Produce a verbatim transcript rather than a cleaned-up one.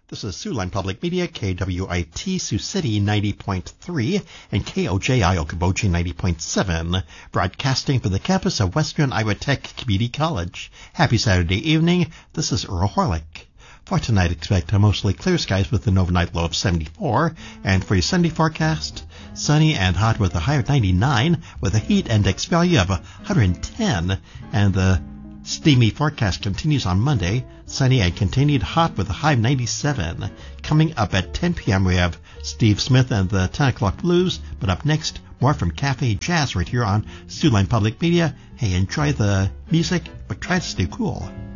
This is Siouxline Public Media, K W I T Sioux City ninety point three and K O J I Okoboji ninety point seven, broadcasting from the campus of Western Iowa Tech Community College. Happy Saturday evening. This is Earl Horlick. For tonight, expect mostly clear skies with an overnight low of seventy-four, and for your Sunday forecast, sunny and hot with a high of ninety-nine, with a heat index value of one hundred ten, and the steamy forecast continues on Monday, sunny and continued hot with a high of ninety-seven. Coming up at ten p.m. we have Steve Smith and the ten o'clock Blues, but up next, more from Cafe Jazz right here on Siouxline Public Media. Hey, enjoy the music, but try to stay cool.